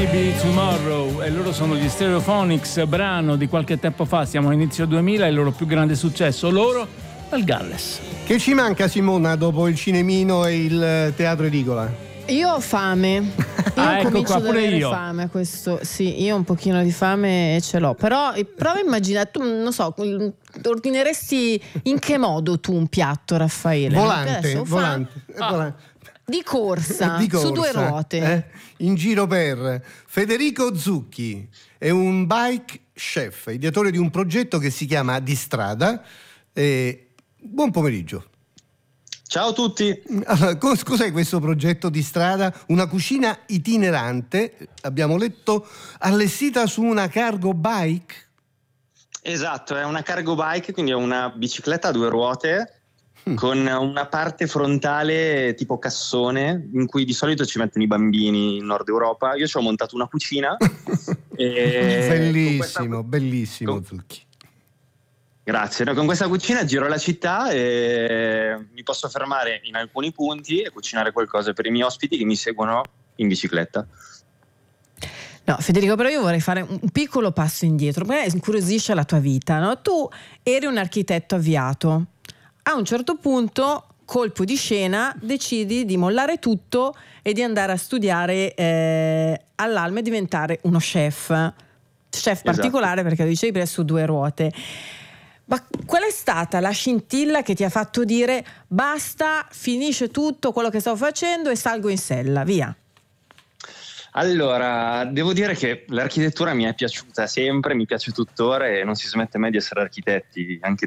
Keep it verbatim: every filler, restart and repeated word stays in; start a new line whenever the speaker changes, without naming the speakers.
Maybe Tomorrow, e loro sono gli Stereophonics, brano di qualche tempo fa, siamo all'inizio duemila, il loro più grande successo, loro dal Galles.
Che ci manca, Simona, dopo il cinemino e il teatro edicola?
Io ho fame. Io
ah, ecco
comincio
qua,
ad
pure
avere
io.
fame, questo sì, io un pochino di fame ce l'ho, però prova a immaginare, tu non so, ordineresti in che modo tu un piatto, Raffaele?
Volante, volante,
ah.
volante.
Di corsa,
di corsa,
su due ruote.
Eh? In giro per Federico Zucchi, è un bike chef, ideatore di un progetto che si chiama Di Strada. Eh, buon pomeriggio.
Ciao a tutti.
Allora, cos- cos'è questo progetto Di Strada? Una cucina itinerante, abbiamo letto, allestita su una cargo bike?
Esatto, è una cargo bike, quindi è una bicicletta a due ruote con una parte frontale tipo cassone in cui di solito ci mettono i bambini in Nord Europa. Io ci ho montato una cucina e
bellissimo,
questa...
bellissimo
con...
Zucchi.
Grazie, no, con questa cucina giro la città e mi posso fermare in alcuni punti e cucinare qualcosa per i miei ospiti che mi seguono in bicicletta.
No, Federico, però io vorrei fare un piccolo passo indietro, perché incuriosisce la tua vita, no? Tu eri un architetto avviato. A un certo punto, colpo di scena, decidi di mollare tutto e di andare a studiare eh, all'Alma e diventare uno chef. Chef particolare, esatto, perché lo dicevi prima, su due ruote. Ma qual è stata la scintilla che ti ha fatto dire basta, finisce tutto quello che stavo facendo e salgo in sella, via?
Allora, devo dire che l'architettura mi è piaciuta sempre, mi piace tuttora e non si smette mai di essere architetti, anche